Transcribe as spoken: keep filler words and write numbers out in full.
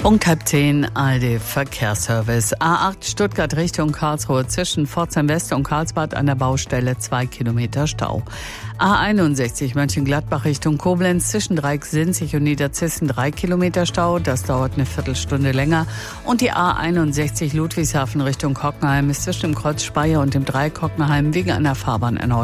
Punkt halb zehn, A R D-Verkehrsservice. A acht Stuttgart Richtung Karlsruhe zwischen Pforzheim West und Karlsbad an der Baustelle zwei Kilometer Stau. A einundsechzig Mönchengladbach Richtung Koblenz zwischen Dreieck-Sinzig und Niederzissen drei Kilometer Stau. Das dauert eine Viertelstunde länger. Und die A einundsechzig Ludwigshafen Richtung Hockenheim ist zwischen dem Kreuz Speyer und dem Dreieck Hockenheim wegen einer Fahrbahnerneuerung